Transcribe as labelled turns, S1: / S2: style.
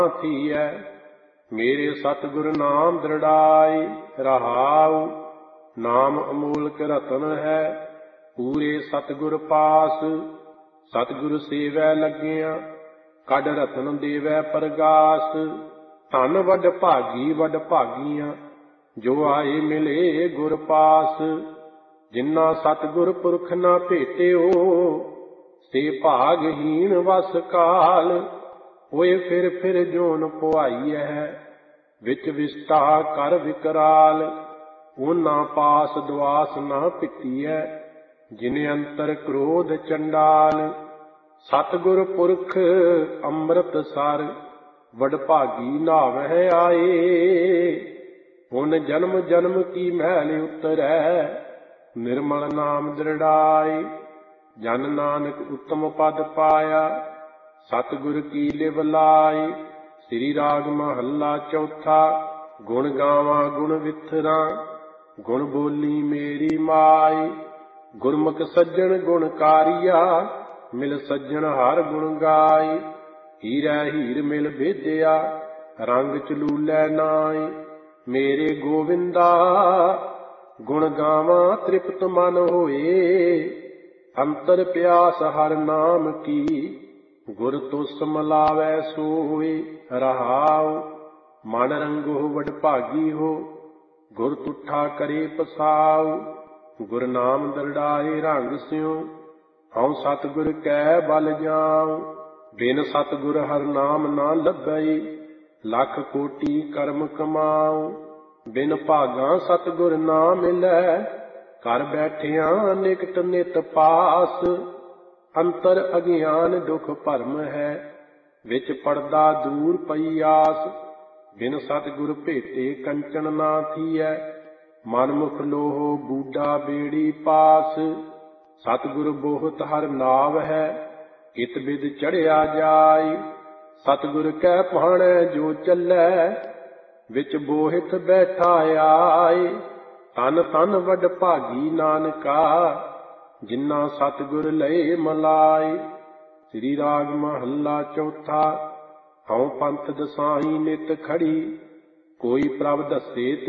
S1: थीऐ। मेरे सतगुर नाम दृढ़ाई रहाऊ। नाम अमोलक रतन है पूरे सतगुर पास। सतगुर सेवै लगिया कड रतन देवै परगास। धन वड भागीਆਂ जो आए मिले गुर पास। जिन्ना सतगुर पुरख ना भेटियो से भागहीन वस काल। होए फिर जोन पुआई है विच विस्टा कर विकराल। ओना पास दुआस ना पिटीऐ जिने अंतर क्रोध चंडाल। सतगुर पुरख अमृत सर वडभागी नावै आए। हुन जन्म जन्म की मैल उतरै निर्मल नाम दृढ़ाई। जन नानक उत्तम पद पाया सतगुर की लिव लाई। श्री राग महला चौथा। गुण गावां गुण विथरा गुण बोली मेरी माई। गुरमुख सज्जन गुणकारिया मिल सज्जन हर गुण गाई। हीरै हीर मिल भेदिया रंग चलूलै नाई। मेरे गोविंदा गुण गावां तृप्त मन होए। अंतर प्यास हर नाम की गुर तुस मिलावै सोए। रहाऊ मन रंगो वडभागी हो गुर तुठा करे पसाऊ। गुर नाम दरड़ाए रंग स्यों हऊँ सतगुर कै बल जाऊं। बिन सतगुर हर नाम ना लभई लख कोटि कर्म कमाऊं। बिन भागां सतगुर ना मिलै कर बैठिया निकट नित पास। अंतर अज्ञान दुख भरम है विच पड़दा दूर पई आस। बिन सतगुर भेटे कंचन ना थीऐ मन मुख लोहो बूढ़ा बेड़ी पास। सतगुर बोहत हर नाव है इत बिद चढ़िया जाई। सतगुर कै भाणै जो चलै विच बोहित बैठा आए। तन तन वड भागी नानका जिन्ना सतगुर लए मलाई। श्री राग महला चौथा। हऊँ पंथ दसाई नित खड़ी कोई प्रभ दसे